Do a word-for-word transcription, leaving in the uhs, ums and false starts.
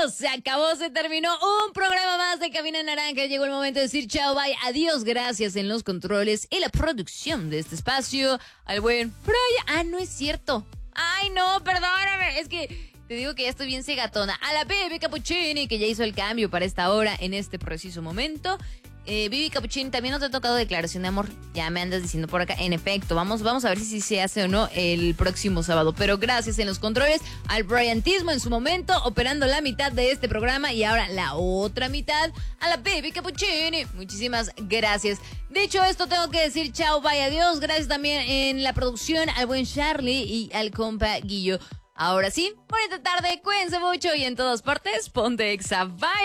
Dios, se acabó, se terminó un programa más de Cabina Naranja. Llegó el momento de decir chao, bye, adiós, gracias en los controles y la producción de este espacio al buen Brian. Ah, no es cierto. Ay, no, perdóname, es que te digo que ya estoy bien cegatona. A la Baby Cappuccini, que ya hizo el cambio para esta hora en este preciso momento. Eh, Vivi Cappuccini, también nos ha tocado declaración de amor. Ya me andas diciendo por acá. En efecto, vamos, vamos a ver si, si se hace o no el próximo sábado. Pero gracias en los controles al Briantismo en su momento, operando la mitad de este programa y ahora la otra mitad a la Baby Cappuccini. Muchísimas gracias. Dicho esto, tengo que decir chao, bye, adiós. Gracias también en la producción al buen Charlie y al compa Guillo. Ahora sí, bonita tarde, cuídense mucho y en todas partes, ponte Exa. Bye.